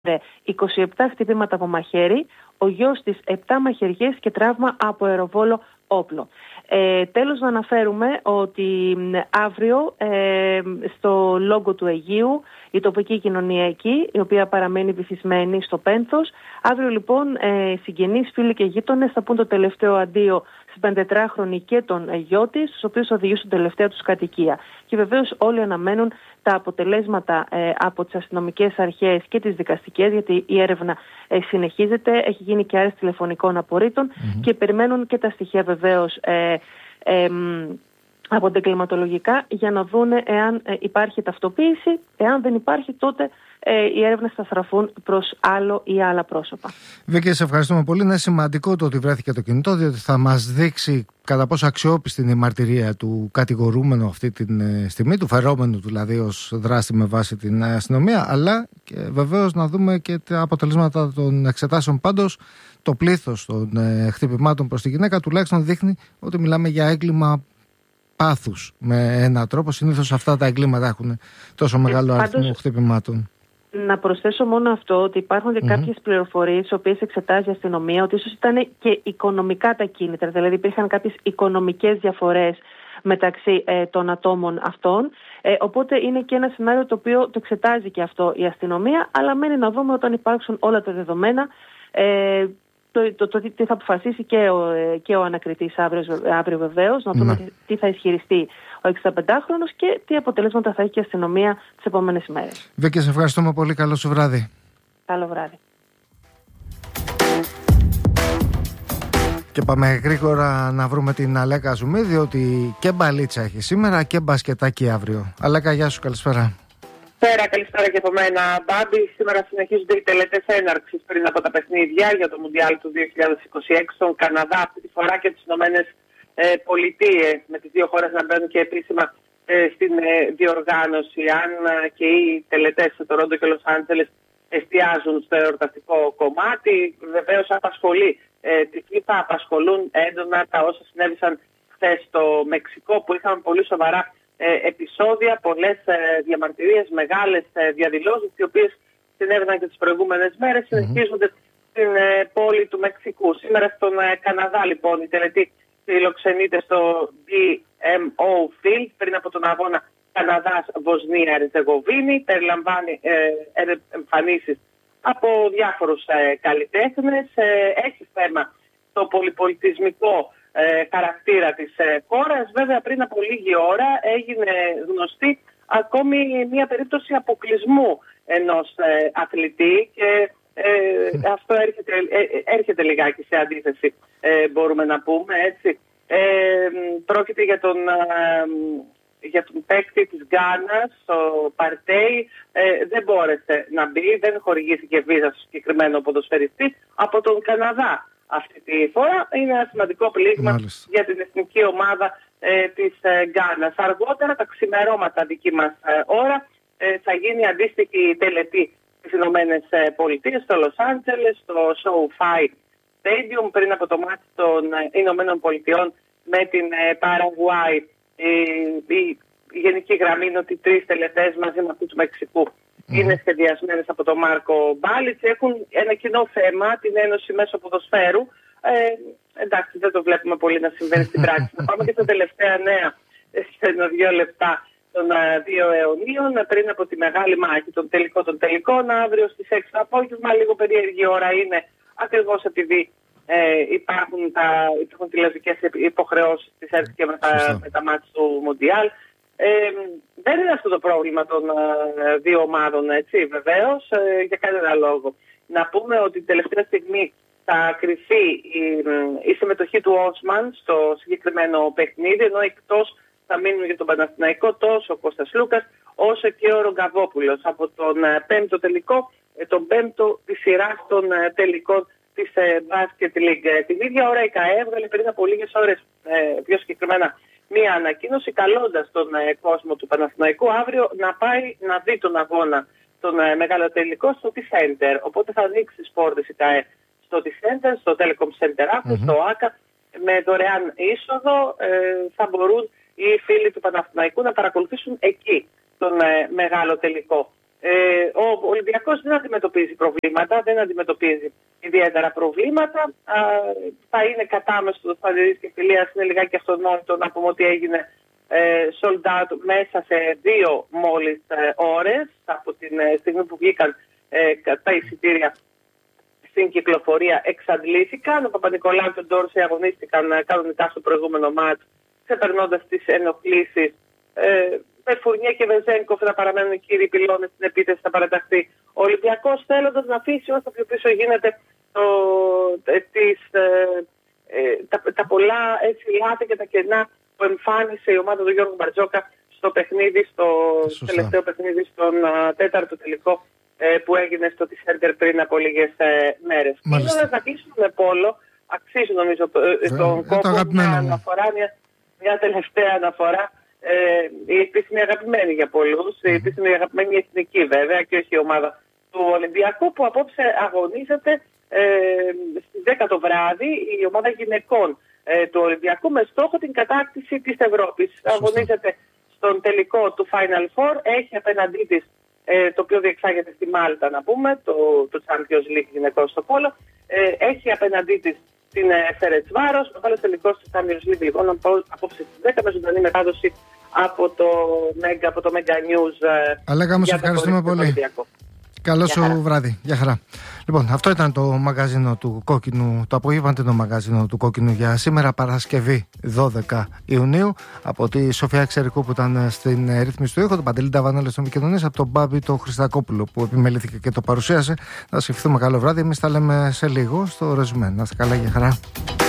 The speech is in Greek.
27 χτυπήματα από μαχαίρι, ο γιος της 7 μαχαιριές και τραύμα από αεροβόλο όπλο. Τέλος, να αναφέρουμε ότι αύριο στο Λόγκο του Αιγείου, η τοπική κοινωνία εκεί, η οποία παραμένει βυθισμένη στο Πένθος, αύριο λοιπόν συγγενείς, φίλοι και γείτονες θα πούν το τελευταίο αντίο στην 5-4χρονη και τον γιο της, στους οποίους οδηγήσουν τελευταία τους κατοικία. Και βεβαίως όλοι αναμένουν τα αποτελέσματα από τις αστυνομικές αρχές και τις δικαστικές, γιατί η έρευνα συνεχίζεται, έχει γίνει και άρεση τηλεφωνικών απορρίτων και περιμένουν και τα στοιχεία βεβαίως από τα εγκληματολογικά για να δούνε εάν υπάρχει ταυτοποίηση. Εάν δεν υπάρχει, τότε οι έρευνες θα στραφούν προς άλλο ή άλλα πρόσωπα. Βίκη, σε ευχαριστούμε πολύ. Είναι σημαντικό το ότι βρέθηκε το κινητό, διότι θα μας δείξει κατά πόσο αξιόπιστη είναι η μαρτυρία του κατηγορούμενου αυτή τη στιγμή, του φερόμενου δηλαδή ως δράστη με βάση την αστυνομία, αλλά και βεβαίως να δούμε και τα αποτελέσματα των εξετάσεων. Πάντως, το πλήθος των χτυπημάτων προς τη γυναίκα τουλάχιστον δείχνει ότι μιλάμε για έγκλημα πάθους με έναν τρόπο. Συνήθως αυτά τα εγκλήματα έχουν τόσο μεγάλο αριθμό χτυπημάτων. Να προσθέσω μόνο αυτό, ότι υπάρχουν και κάποιες πληροφορίες, τις οποίες εξετάζει η αστυνομία, ότι ίσως ήταν και οικονομικά τα κίνητρα. Δηλαδή υπήρχαν κάποιες οικονομικές διαφορές μεταξύ των ατόμων αυτών. Οπότε είναι και ένα σενάριο το οποίο το εξετάζει και αυτό η αστυνομία, αλλά μένει να δούμε όταν υπάρξουν όλα τα δεδομένα τι θα αποφασίσει και ο ανακριτής αύριο βεβαίως, να δούμε τι θα ισχυριστεί ο 65χρονος και τι αποτελέσματα θα έχει και η αστυνομία τις επόμενες ημέρες. Βίκη, σε ευχαριστούμε πολύ. Καλό σου βράδυ. Καλό βράδυ. Και πάμε γρήγορα να βρούμε την Αλέκα Ζουμί, διότι και μπαλίτσα έχει σήμερα και μπασκετάκι αύριο. Αλέκα, γεια σου, καλησπέρα. Καλησπέρα και από μένα, Μπάμπη. Σήμερα συνεχίζονται οι τελετές έναρξης πριν από τα παιχνίδια για το Μουντιάλ του 2026 στον Καναδά, αυτή τη φορά και τις Ηνωμένες Πολιτείες, με τις δύο χώρες να μπαίνουν και επίσημα στην διοργάνωση. Αν και οι τελετές σε Τορόντο και Λος Άντζελες εστιάζουν στο εορταστικό κομμάτι, βεβαίως απασχολεί τη FIFA, απασχολούν έντονα τα όσα συνέβησαν χθες στο Μεξικό, που είχαν πολύ σοβαρά επεισόδια, πολλές διαμαρτυρίες, μεγάλες διαδηλώσεις, οι οποίες συνέβαιναν και τις προηγούμενες μέρες, συνεχίζονται στην πόλη του Μεξικού. Σήμερα στον Καναδά, λοιπόν, η τελετή φιλοξενείται στο BMO Field πριν από τον αγώνα Καναδάς-Βοσνία-Ερζεγοβίνη. Περιλαμβάνει εμφανίσεις από διάφορους καλλιτέχνες. Έχει θέμα το πολυπολιτισμικό χαρακτήρα της χώρας. Βέβαια, πριν από λίγη ώρα έγινε γνωστή ακόμη μια περίπτωση αποκλεισμού ενός αθλητή και αυτό έρχεται λιγάκι σε αντίθεση, μπορούμε να πούμε έτσι. Πρόκειται για τον παίκτη της Γκάνας, ο Παρτέι. Δεν μπόρεσε να μπει, δεν χορηγήθηκε βίζα στο συγκεκριμένο ποδοσφαιριστή από τον Καναδά. Αυτή τη φορά είναι ένα σημαντικό πλήγμα για την εθνική ομάδα της Γκάνας. Αργότερα, τα ξημερώματα δική μας ώρα, θα γίνει αντίστοιχη τελετή στις Ηνωμένες Πολιτείες, στο Λος Άντζελες, στο SoFi Stadium, πριν από το μάτι των Ηνωμένων Πολιτειών με την Παραγουάη. Η γενική γραμμή είναι ότι 3 τελετές μαζί με αυτού του Μεξικού είναι σχεδιασμένες από τον Μάρκο Μπάλιτς. Έχουν ένα κοινό θέμα, την Ένωση Μέσω Ποδοσφαίρου. Εντάξει, δεν το βλέπουμε πολύ να συμβαίνει στην πράξη. Να πάμε και στα τελευταία νέα, σε 2 λεπτά των 2 αιωνίων, πριν από τη μεγάλη μάχη των τελικών, αύριο στις 6 το απόγευμα. Λίγο περίεργη ώρα είναι, ακριβώς επειδή υπάρχουν τηλεοπτικές υποχρεώσεις της ΕΡΤ και με τα μάτς του Μουντιάλ. Δεν είναι αυτό το πρόβλημα των 2 ομάδων, έτσι, βεβαίως, για κανένα λόγο. Να πούμε ότι την τελευταία στιγμή θα κρυφεί η συμμετοχή του Όσμαν στο συγκεκριμένο παιχνίδι, ενώ εκτός θα μείνουν για τον Παναθηναϊκό τόσο ο Κώστας Λούκας, όσο και ο Ρογκαβόπουλος από τον 5ο τελικό, τον 5ο της σειράς των τελικών της Basket League. Την ίδια ώρα η ΚΑΕ έβγαλε πριν από λίγες ώρες, πιο συγκεκριμένα, μία ανακοίνωση καλώντας τον κόσμο του Παναθηναϊκού αύριο να πάει να δει τον αγώνα, τον μεγάλο τελικό, στο T-Center. Οπότε θα ανοίξει τις πόρτες η ΚΑΕ στο T-Center, στο Telecom Center Athens, στο ΆΚΑ, με δωρεάν είσοδο. Θα μπορούν οι φίλοι του Παναθηναϊκού να παρακολουθήσουν εκεί τον μεγάλο τελικό. Ο Ολυμπιακός δεν αντιμετωπίζει προβλήματα, δεν αντιμετωπίζει ιδιαίτερα προβλήματα. Θα είναι κατάμεσο το Φαλιρής και Φιλίας, είναι λιγάκι αυτονόητο να πούμε ότι έγινε sold out μέσα σε 2 μόλις ώρες από την στιγμή που βγήκαν τα εισιτήρια στην κυκλοφορία, εξαντλήθηκαν. Ο Παπα-Νικολάου και ο Ντόρση αγωνίστηκαν κανονικά στο προηγούμενο μάτς, ξεπερνώντας τις ενοχλήσεις. Με Φουρνιέ και Βεζένκοφ να παραμένουν οι κύριοι πυλώνες στην επίθεση, θα παραταχθεί. Ο Ολυμπιακός, θέλοντας να αφήσει όσο πιο πίσω γίνεται τα πολλά λάθη και τα κενά που εμφάνισε η ομάδα του Γιώργου Μπαρτζόκα στο παιχνίδι, στο τελευταίο παιχνίδι, στον τέταρτο τελικό που έγινε στο Τισέντερ πριν από λίγες μέρες. Ήθελα να κλείσουμε με πόλο, αξίζει νομίζω τον κόπο μια τελευταία αναφορά. Η επίσημη αγαπημένη για πολλούς, η επίσημη αγαπημένη εθνική βέβαια και όχι η ομάδα του Ολυμπιακού, που απόψε αγωνίζεται στις 10 το βράδυ η ομάδα γυναικών του Ολυμπιακού με στόχο την κατάκτηση της Ευρώπης. Αγωνίζεται στον τελικό του Final Four, έχει απέναντί της το οποίο διεξάγεται στη Μάλτα να πούμε, το Champions League γυναικών στο πόλο, έχει απέναντί της την Φερετσβάρος, ο άλλος τελικός του Champions League λοιπόν απόψε στις 10 με ζωντανή μετάδοση από το Mega News. Αλέκα μου, σε ευχαριστούμε πολύ. Καλό σου βράδυ. Γεια χαρά. Λοιπόν, αυτό ήταν το μαγαζίνο του Κόκκινου, το απογευματινό μαγαζίνο του Κόκκινου για σήμερα, Παρασκευή 12 Ιουνίου. Από τη Σοφία Εξερικού που ήταν στην ρύθμιση του ήχου, τον Παντελή Ταβανέλη στον επικοινωνία, από τον Μπάμπη τον Χριστακόπουλο που επιμελήθηκε και το παρουσίασε. Να σας ευχηθούμε καλό βράδυ. Εμείς τα λέμε σε λίγο στο ρεζουμέ. Να είστε καλά, γεια χαρά.